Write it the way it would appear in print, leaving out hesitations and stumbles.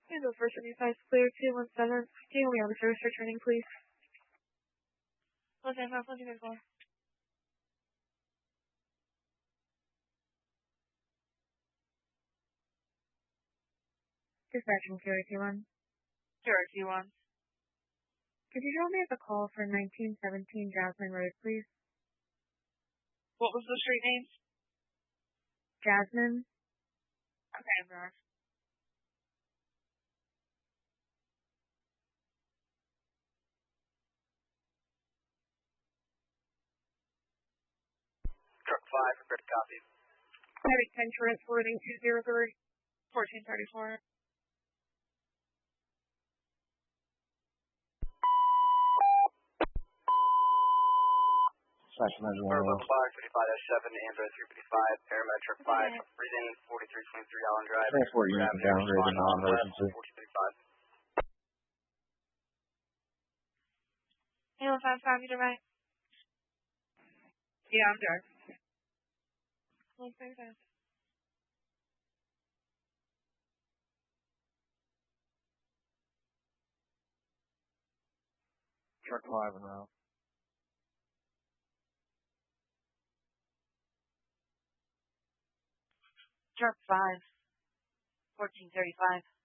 Handle for 75 clear 217. Can we have the service returning, please? Close in, close in, close. Dispatch from QRT1. QRT1. Could you draw me up a call for 1917 Jasmine Road, please? What was the street name? Jasmine. Okay, bro. Truck 5, ready to copy. Heavy 10 transporting 203, 1434. Bravo 555-7, Android 355, Parametric 5, reading 4323 Allen Drive. Transport unit downgrade to non-emergency. 4235. Halo 55, you right? Yeah, I'm there. Well, very fast. Truck 5 and route. Truck 5, 1435.